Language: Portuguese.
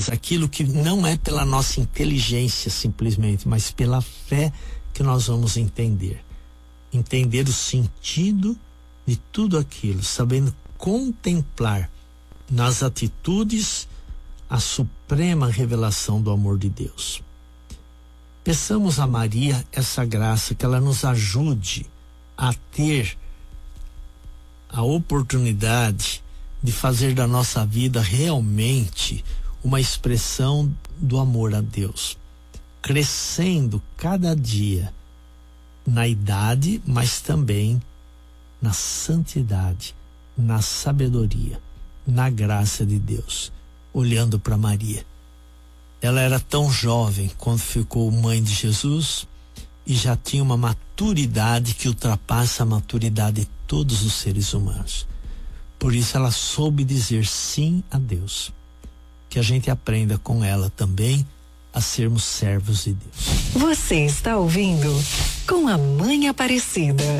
atitudes, aquilo que não é pela nossa inteligência simplesmente, mas pela fé que nós vamos entender o sentido de tudo aquilo, sabendo contemplar nas atitudes a suprema revelação do amor de Deus. Peçamos a Maria essa graça, que ela nos ajude a ter a oportunidade de fazer da nossa vida realmente uma expressão do amor a Deus, crescendo cada dia na idade, mas também na santidade, na sabedoria, na graça de Deus. Olhando para Maria, ela era tão jovem quando ficou mãe de Jesus e já tinha uma maturidade que ultrapassa a maturidade de todos os seres humanos. Por isso ela soube dizer sim a Deus. Que a gente aprenda com ela também a sermos servos de Deus. Você está ouvindo Com a Mãe Aparecida.